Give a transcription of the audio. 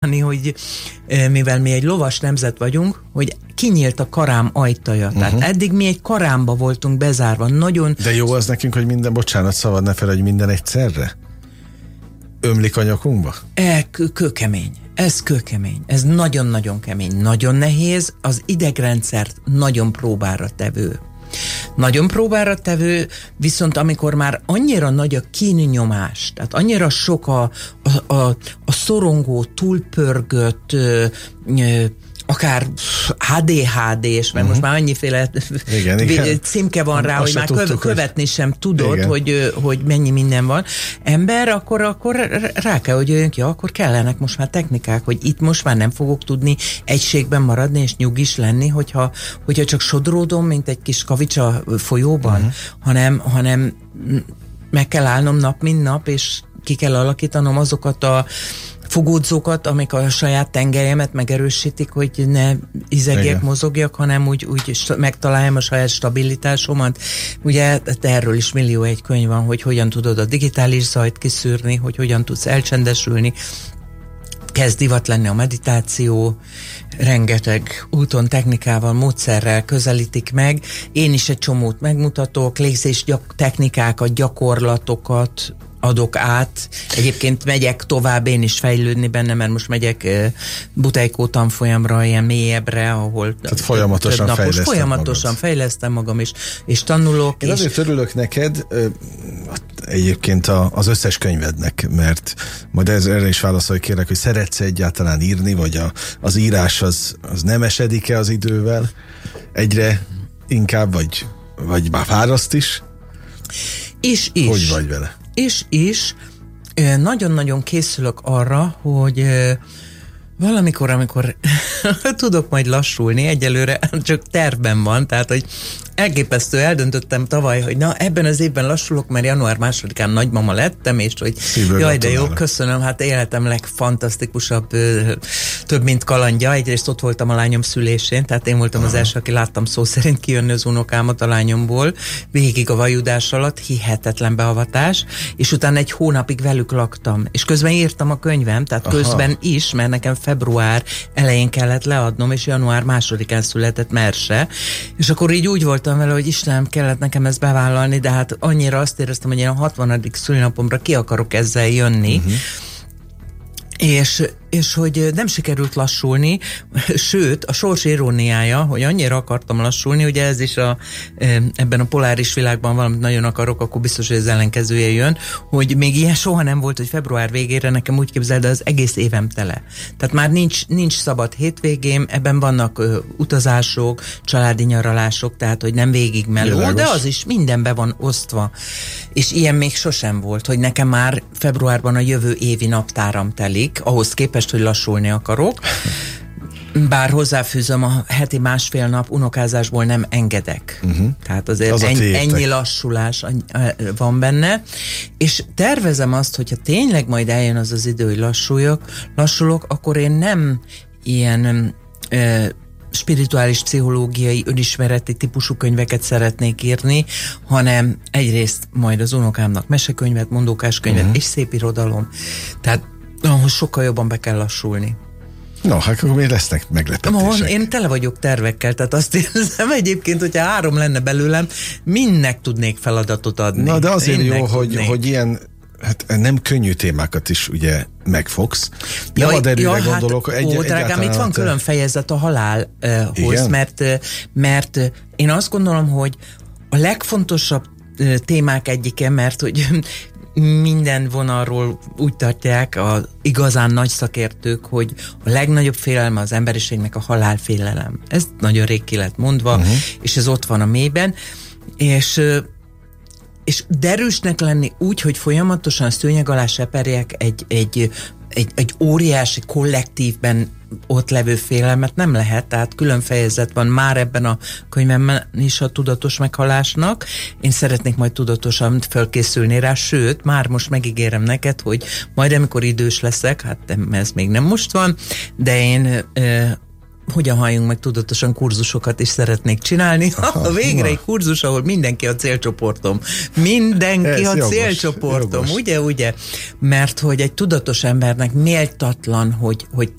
mondani, hogy mivel mi egy lovas nemzet vagyunk, hogy kinyílt a karám ajtaja. Tehát eddig mi egy karámba voltunk bezárva. Nagyon... De jó az nekünk, hogy minden, bocsánat, szabad ne fel, hogy minden egyszerre? Ömlik a nyakunkba? Kőkemény. Ez kőkemény. Ez nagyon-nagyon kemény. Nagyon nehéz. Az idegrendszert nagyon próbára tevő. Nagyon próbára tevő, viszont amikor már annyira nagy a kínnyomás, tehát annyira sok a szorongó, túlpörgött, akár ADHD-s, mert most már annyiféle címke van rá, hogy már követni sem tudod, hogy mennyi minden van. Ember, akkor rá kell, hogy jöjjünk, akkor kellenek most már technikák, hogy itt most már nem fogok tudni egységben maradni és nyugis lenni, hogyha csak sodródom, mint egy kis kavics a folyóban, hanem meg kell állnom nap, mint nap, és ki kell alakítanom azokat a fogódzókat, amik a saját tengelyemet megerősítik, hogy ne izegjek, mozogjak, hanem úgy megtaláljam a saját stabilitásomat. Ugye erről is millió egy könyv van, hogy hogyan tudod a digitális zajt kiszűrni, hogy hogyan tudsz elcsendesülni. Kezd divat lenni a meditáció, rengeteg úton, technikával, módszerrel közelítik meg. Én is egy csomót megmutatok, légzés technikákat, gyakorlatokat adok át. Egyébként megyek tovább én is fejlődni benne, mert most megyek Butejkó tanfolyamra, ilyen mélyebbre, ahol folyamatosan fejlesztem magam, és tanulok. Én azért örülök neked, egyébként az összes könyvednek, mert majd erre is válaszolj, kérlek, hogy szeretsz egyáltalán írni, vagy az írás az nem esedik-e az idővel? Egyre inkább, vagy már fáraszt is? Is. Hogy vagy vele? És nagyon-nagyon készülök arra, hogy valamikor, amikor tudok majd lassulni, egyelőre csak tervben van, tehát, hogy elképesztő, eldöntöttem tavaly, hogy na, ebben az évben lassulok, mert január 2-án nagymama lettem, és hogy jaj, de jó, köszönöm, hát életem legfantasztikusabb, több mint kalandja. Egyrészt ott voltam a lányom szülésén, tehát én voltam az első, aki láttam szó szerint kijönni az unokámat a lányomból, végig a vajudás alatt, hihetetlen beavatás, és utána egy hónapig velük laktam, és közben írtam a könyvem, tehát közben is, mert nekem február elején kellett leadnom, és január 2-án született Merse, és akkor így úgy voltam vele, hogy Istenem, kellett nekem ezt bevállalni, de hát annyira azt éreztem, hogy én a 60. szülinapomra ki akarok ezzel jönni, és hogy nem sikerült lassulni, sőt, a sors iróniája, hogy annyira akartam lassulni, ugye ez is ebben a poláris világban valamit nagyon akarok, akkor biztos, hogy az ellenkezője jön, hogy még ilyen soha nem volt, hogy február végére nekem úgy képzeld, de az egész évem tele. Tehát már nincs szabad hétvégém, ebben vannak utazások, családi nyaralások, tehát, hogy nem végig meló, de az is mindenbe van osztva. És ilyen még sosem volt, hogy nekem már februárban a jövő évi naptáram telik, ahhoz képest, hogy lassulni akarok. Bár hozzáfűzöm, a heti 1,5 nap unokázásból nem engedek. Tehát azért ennyi lassulás van benne. És tervezem azt, hogyha tényleg majd eljön az az idő, hogy lassulok, akkor én nem ilyen spirituális, pszichológiai, önismereti típusú könyveket szeretnék írni, hanem egyrészt majd az unokámnak mesekönyvet, mondókáskönyvet és szép irodalom. Tehát ahhoz sokkal jobban be kell lassulni. No, hát akkor még lesznek meglepetések. Én tele vagyok tervekkel, tehát azt érzem egyébként, hogyha 3 lenne belőlem, mindnek tudnék feladatot adni. Na, de azért jó, hogy ilyen, hát nem könnyű témákat is ugye megfogsz. Lavaderűre gondolok. Drágám, itt van külön fejezet a halálhoz, mert én azt gondolom, hogy a legfontosabb témák egyike, mert hogy minden vonalról úgy tartják az igazán nagy szakértők, hogy a legnagyobb félelme az emberiségnek a halálfélelem. Ez nagyon rég ki lett mondva, és ez ott van a mélyben, és derűsnek lenni úgy, hogy folyamatosan szőnyeg alá seperjek egy óriási kollektívben ott levő félelmet nem lehet, tehát külön fejezet van már ebben a könyvemben is a tudatos meghalásnak. Én szeretnék majd tudatosan felkészülni rá, sőt, már most megígérem neked, hogy majd amikor idős leszek, hát ez még nem most van, de én hogyan halljunk meg tudatosan kurzusokat is szeretnék csinálni. Végre egy kurzus, ahol mindenki a célcsoportom. Mindenki a célcsoportom. Jogos. Ugye? Mert hogy egy tudatos embernek méltatlan, hogy